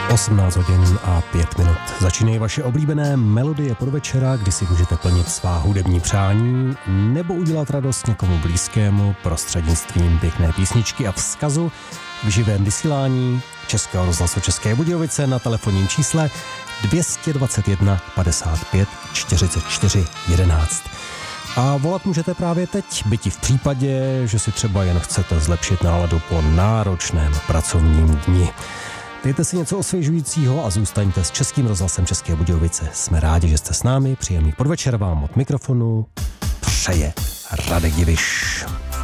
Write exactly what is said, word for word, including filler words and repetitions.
osmnáct hodin a pět minut. Začínají vaše oblíbené melodie podvečera, kdy si můžete plnit svá hudební přání nebo udělat radost někomu blízkému prostřednictvím pěkné písničky a vzkazu v živém vysílání Českého rozhlasu České Budějovice na telefonním čísle dvě stě dvacet jedna padesát pět čtyřicet čtyři jedenáct. A volat můžete právě teď, byť i v případě, že si třeba jen chcete zlepšit náladu po náročném pracovním dni. Dejte si něco osvěžujícího a zůstaňte s Českým rozhlasem České Budějovice. Jsme rádi, že jste s námi. Příjemný podvečer vám od mikrofonu přeje Radek Diviš.